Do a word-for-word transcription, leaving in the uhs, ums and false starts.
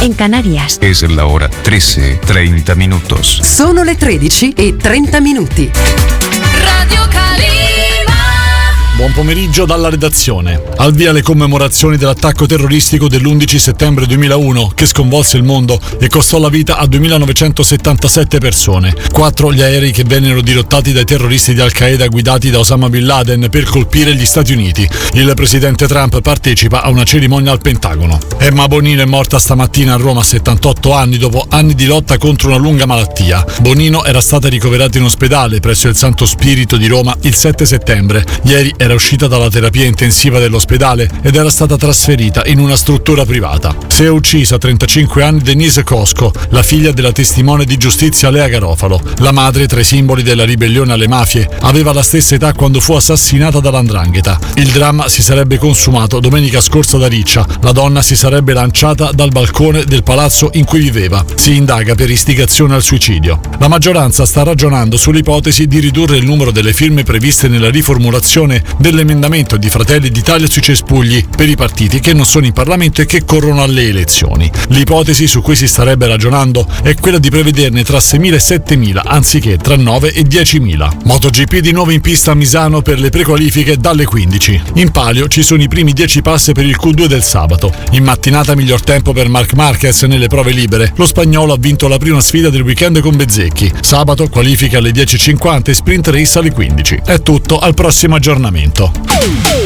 en Canarias. Es la hora trece, treinta minutos. Sono le tredici e trenta minuti. Radio Calima. Buon pomeriggio dalla redazione. Al via le commemorazioni dell'attacco terroristico dell'undici settembre duemilauno che sconvolse il mondo e costò la vita a duemilanovecentosettantasette persone. Quattro gli aerei che vennero dirottati dai terroristi di Al-Qaeda guidati da Osama Bin Laden per colpire gli Stati Uniti. Il presidente Trump partecipa a una cerimonia al Pentagono. Emma Bonino è morta stamattina a Roma a settantotto anni dopo anni di lotta contro una lunga malattia. Bonino era stata ricoverata in ospedale presso il Santo Spirito di Roma il sette settembre. Ieri era uscita dalla terapia intensiva dell'ospedale ed era stata trasferita in una struttura privata. Si è uccisa a trentacinque anni Denise Cosco, la figlia della testimone di giustizia Lea Garofalo. La madre, tra i simboli della ribellione alle mafie, aveva la stessa età quando fu assassinata dall''ndrangheta. Il dramma si sarebbe consumato domenica scorsa da Riccia. La donna si sarebbe lanciata dal balcone del palazzo in cui viveva. Si indaga per istigazione al suicidio. La maggioranza sta ragionando sull'ipotesi di ridurre il numero delle firme previste nella riformulazione dell'emendamento di Fratelli d'Italia sui cespugli per i partiti che non sono in Parlamento e che corrono alle elezioni. L'ipotesi su cui si starebbe ragionando è quella di prevederne tra seimila e settemila anziché tra nove e diecimila. MotoGP di nuovo in pista a Misano per le prequalifiche dalle quindici. In palio ci sono i primi dieci pass per il Q due del sabato. In mattinata miglior tempo per Marc Marquez nelle prove libere. Lo spagnolo ha vinto la prima sfida del weekend con Bezzecchi. Sabato qualifica alle dieci e cinquanta e sprint race alle quindici. È tutto, al prossimo aggiornamento.